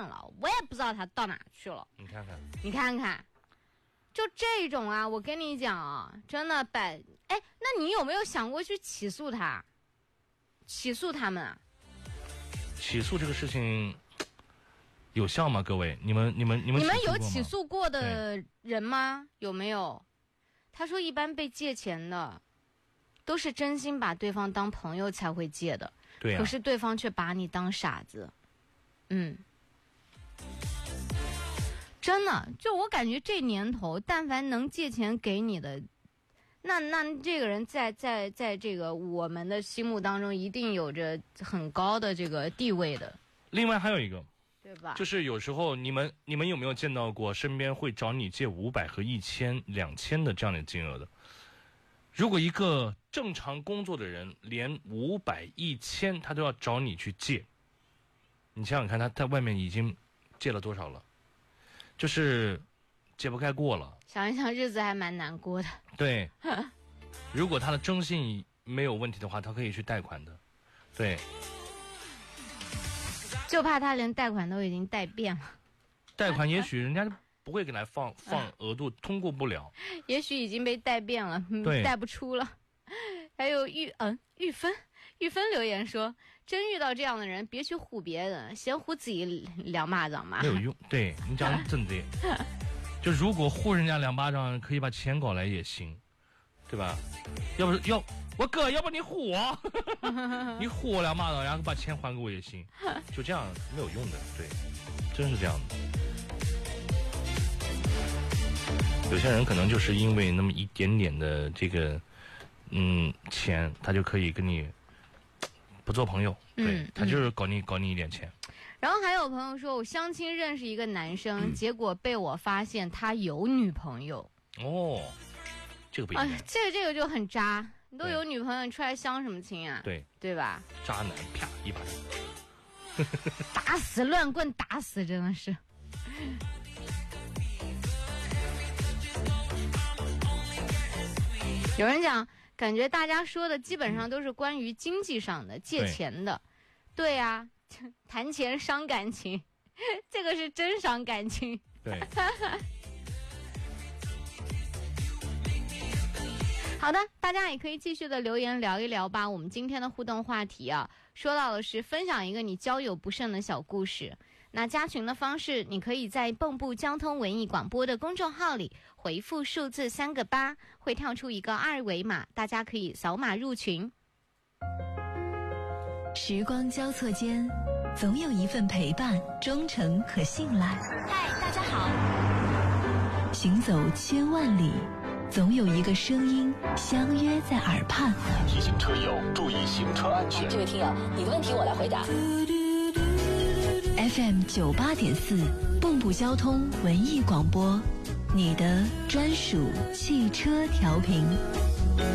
了，我也不知道他到哪去了。你看看，就这种啊，我跟你讲啊，真的那你有没有想过去起诉他们啊？ 起诉这个事情有效吗？各位，你们有起诉过的人吗？有没有？他说一般被借钱的都是真心把对方当朋友才会借的， 对啊， 可是对方却把你当傻子。真的，就我感觉这年头，但凡能借钱给你的，那这个人在这个我们的心目当中一定有着很高的这个地位的。 另外还有一个， 对吧？ 就是有时候你们有没有见到过身边会找你借500和1000、2000的这样的金额的？如果一个正常工作的人连500、1000他都要找你去借，你想想看，他在外面已经借了多少了？就是解不开过了。 想一想，日子还蛮难过的。 对，如果他的征信没有问题的话，他可以去贷款的。对， 就怕他连贷款都已经贷遍了。 贷款也许人家不会给他放额度，通过不了。 也许已经被贷遍了，贷不出了。还有玉芬留言说，真遇到这样的人，别去唬别人，先唬自己2巴掌嘛。 没有用。对，你讲的正对。就如果唬人家2巴掌，可以把钱搞来也行，对吧？要不我哥，要不你唬我，你唬我2巴掌，然后把钱还给我也行，就这样没有用的。对，真是这样的。有些人可能就是因为那么一点点的这个钱，他就可以跟你不做朋友。对，他就是搞你一点钱。 然后还有朋友说，我相亲认识一个男生，结果被我发现他有女朋友。 哦，这个不一样。 这个就很渣，你都有女朋友，你出来相什么亲啊？对吧？ 渣男，啪一巴掌， 打死乱棍打死，真的是。有人讲，感觉大家说的基本上都是关于经济上的借钱的。对呀，谈钱伤感情，这个是真伤感情。 对。 好的，大家也可以继续的留言聊一聊吧。我们今天的互动话题啊，说到的是分享一个你交友不慎的小故事。那加群的方式，你可以在蚌埠交通文艺广播的公众号里回复数字3个8，会跳出一个2维码，大家可以扫码入群。 时光交错间，总有一份陪伴，忠诚和信赖。 嗨，大家好。 行走千万里，总有一个声音相约在耳畔。 提醒车友注意行车安全。 这位听友，你的问题我来回答。 FM 98.4，蚌埠交通文艺广播，你的专属汽车调频。